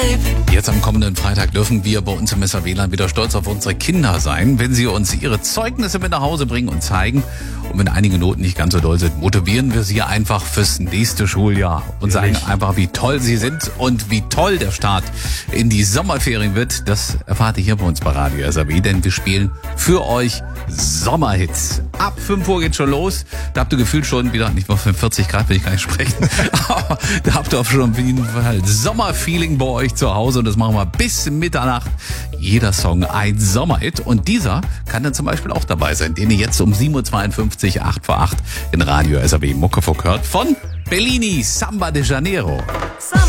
Jetzt am kommenden Freitag dürfen wir bei uns im Messer WLAN wieder stolz auf unsere Kinder sein, wenn sie uns ihre Zeugnisse mit nach Hause bringen und zeigen. Und wenn einige Noten nicht ganz so doll sind, motivieren wir sie einfach fürs nächste Schuljahr und sagen einfach, wie toll sie sind und wie toll der Start in die Sommerferien wird. Das erfahrt ihr hier bei uns bei Radio SAW, denn wir spielen für euch Sommerhits. Ab 5 Uhr geht schon los. Da habt ihr gefühlt schon wieder, nicht mal 45 Grad will ich gar nicht sprechen, aber da habt ihr auch schon auf jeden Fall Sommerfeeling bei euch zu Hause und das machen wir bis Mitternacht. Jeder Song ein Sommerhit und dieser kann dann zum Beispiel auch dabei sein, den ihr jetzt um 7.52 Uhr, 8 vor 8 in Radio SAW Muckefuck hört von Bellini, Samba de Janeiro.